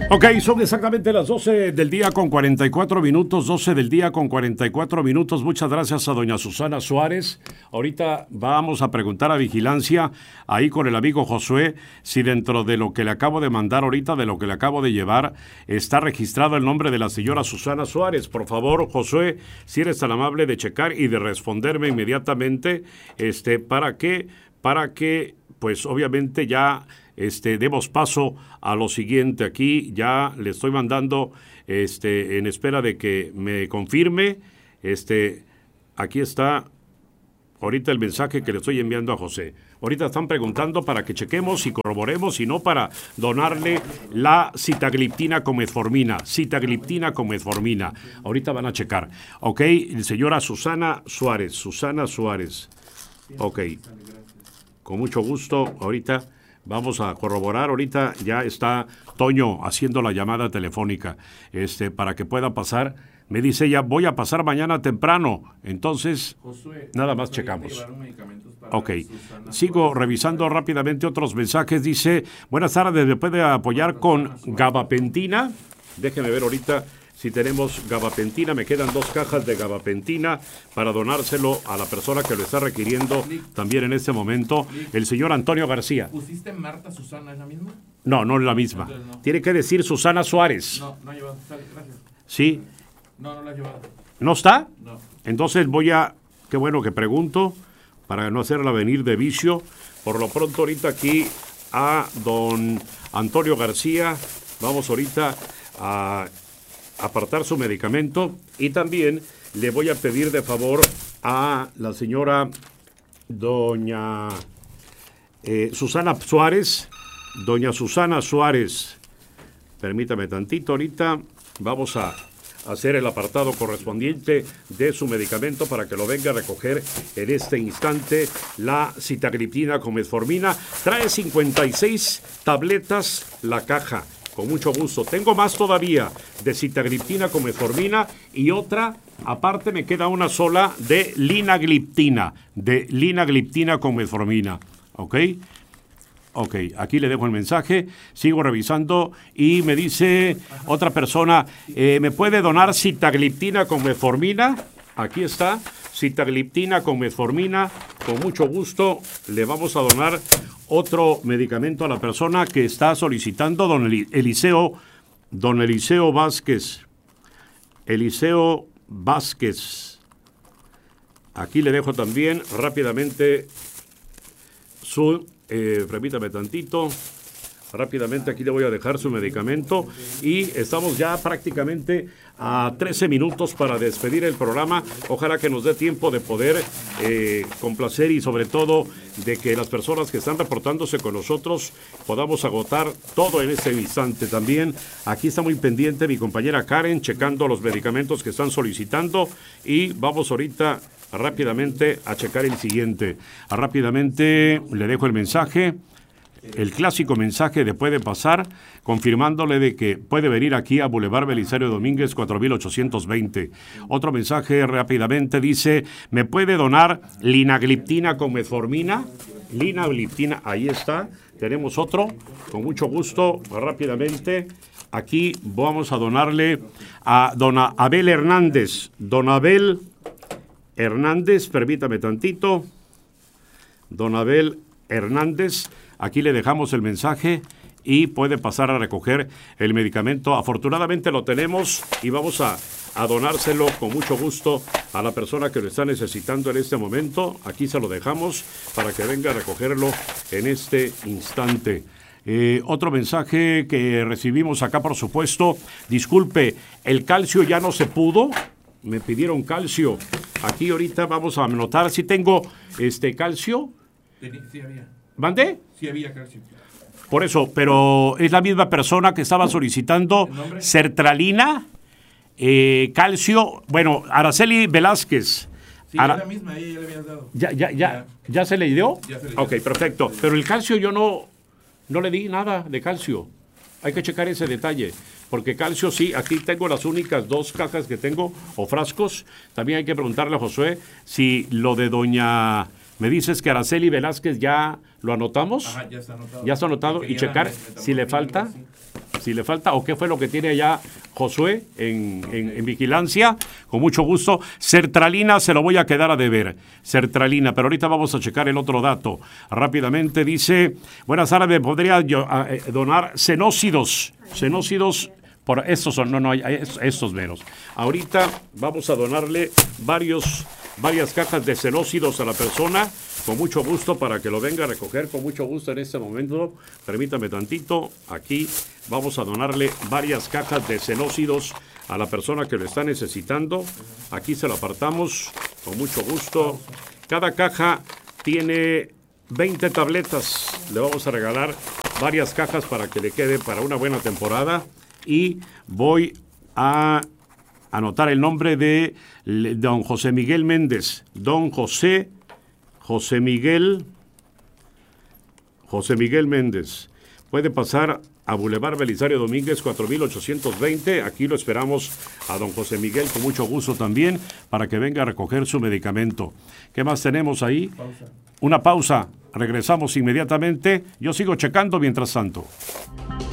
Ok, son exactamente las 12 del día con 44 minutos, 12 del día con 44 minutos. Muchas gracias a doña Susana Suárez. Ahorita vamos a preguntar a Vigilancia, ahí con el amigo Josué, si dentro de lo que le acabo de mandar ahorita, de lo que le acabo de llevar, está registrado el nombre de la señora Susana Suárez. Por favor, Josué, si eres tan amable de checar y de responderme inmediatamente, para que, pues obviamente ya... demos paso a lo siguiente. Aquí ya le estoy mandando, en espera de que me confirme, aquí está ahorita el mensaje que le estoy enviando a José. Ahorita están preguntando para que chequemos y corroboremos, y no para donarle la sitagliptina con metformina. Sitagliptina con metformina. Ahorita van a checar. Ok, señora Susana Suárez. Ok, con mucho gusto, ahorita... Vamos a corroborar, ahorita ya está Toño haciendo la llamada telefónica, para que pueda pasar. Me dice ella, voy a pasar mañana temprano. Entonces, Josué, nada más checamos. Ok, sigo revisando rápidamente otros mensajes. Dice, buenas tardes, ¿me puede apoyar con gabapentina? Déjeme ver ahorita si tenemos gabapentina. Me quedan 2 cajas de gabapentina para donárselo a la persona que lo está requiriendo también en este momento, el señor Antonio García. ¿Pusiste Marta Susana, es la misma? No, no es la misma. No. Tiene que decir Susana Suárez. No ha llevado. Gracias. ¿Sí? No la ha llevado. ¿No está? No. Entonces qué bueno que pregunto, para no hacerla venir de vicio. Por lo pronto ahorita aquí a don Antonio García, vamos ahorita a apartar su medicamento, y también le voy a pedir de favor a la señora doña Susana Suárez. Doña Susana Suárez, permítame tantito, ahorita vamos a hacer el apartado correspondiente de su medicamento para que lo venga a recoger en este instante. La sitagliptina con metformina trae 56 tabletas la caja. Con mucho gusto. Tengo más todavía de sitagliptina con metformina, y otra, aparte me queda una sola de linagliptina con metformina. ¿Ok? Ok, aquí le dejo el mensaje, sigo revisando y me dice otra persona, ¿me puede donar sitagliptina con metformina? Aquí está, sitagliptina con metformina, con mucho gusto le vamos a donar otro medicamento a la persona que está solicitando, don Eliseo Vázquez. Eliseo Vázquez. Aquí le dejo también rápidamente permítame tantito. Rápidamente aquí le voy a dejar su medicamento, y estamos ya prácticamente a 13 minutos para despedir el programa. Ojalá que nos dé tiempo de poder complacer, y sobre todo de que las personas que están reportándose con nosotros podamos agotar todo en este instante. También aquí está muy pendiente mi compañera Karen, checando los medicamentos que están solicitando, y vamos ahorita rápidamente a checar el siguiente. Rápidamente le dejo el mensaje. El clásico mensaje de puede pasar, confirmándole de que puede venir aquí a Boulevard Belisario Domínguez 4820. Otro mensaje rápidamente dice, ¿me puede donar linagliptina con metformina? Linagliptina, ahí está. Tenemos otro, con mucho gusto, rápidamente. Aquí vamos a donarle a don Abel Hernández. Don Abel Hernández, permítame tantito. Don Abel Hernández. Aquí le dejamos el mensaje y puede pasar a recoger el medicamento. Afortunadamente lo tenemos y vamos a donárselo con mucho gusto a la persona que lo está necesitando en este momento. Aquí se lo dejamos para que venga a recogerlo en este instante. Otro mensaje que recibimos acá, por supuesto. Disculpe, el calcio ya no se pudo. Me pidieron calcio. Aquí ahorita vamos a anotar si tengo calcio. Sí había. ¿Mandé? Sí había calcio. Por eso, pero es la misma persona que estaba solicitando sertralina, calcio. Bueno, Araceli Velázquez. Sí, es la misma, ella ya le habías dado. ¿Ya se le dio? Ya se le dio. Ok, perfecto. Pero el calcio yo no le di nada de calcio. Hay que checar ese detalle. Porque calcio sí, aquí tengo las únicas 2 cajas que tengo, o frascos. También hay que preguntarle a Josué si lo de doña... Me dices que Araceli Velázquez ya lo anotamos. Ajá, ya está anotado. Ya está anotado. Y checar si le falta. Si le falta, o qué fue lo que tiene allá Josué en vigilancia, con mucho gusto. Sertralina se lo voy a quedar a deber. Sertralina, pero ahorita vamos a checar el otro dato. Rápidamente dice, buenas tardes, ¿me podría yo, donar cenócidos? Cenócidos, por estos son, no, estos menos. Ahorita vamos a donarle varias cajas de cenócidos a la persona, con mucho gusto, para que lo venga a recoger con mucho gusto en este momento. Permítame tantito, aquí vamos a donarle varias cajas de cenócidos a la persona que lo está necesitando. Aquí se lo apartamos con mucho gusto. Cada caja tiene 20 tabletas. Le vamos a regalar varias cajas para que le quede para una buena temporada. Y voy a anotar el nombre de don José Miguel Méndez. Don José Miguel Méndez. Puede pasar a Boulevard Belisario Domínguez 4820. Aquí lo esperamos a don José Miguel con mucho gusto también para que venga a recoger su medicamento. ¿Qué más tenemos ahí? Pausa. Una pausa. Regresamos inmediatamente. Yo sigo checando mientras tanto.